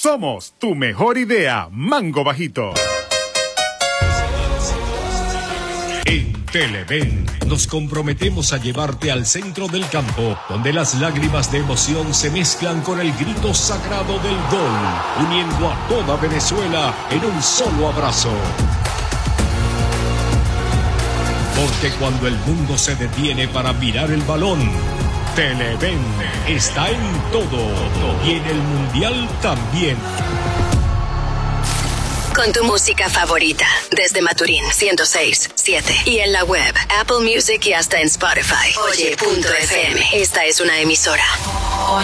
Somos tu mejor idea, Mango Bajito. En Televen nos comprometemos a llevarte al centro del campo, donde las lágrimas de emoción se mezclan con el grito sagrado del gol, uniendo a toda Venezuela en un solo abrazo. Porque cuando el mundo se detiene para mirar el balón, Televen está en todo y en el Mundial también. Con tu música favorita, desde Maturín 106.7 y en la web, Apple Music y hasta en Spotify. Oye.fm. Esta es una emisora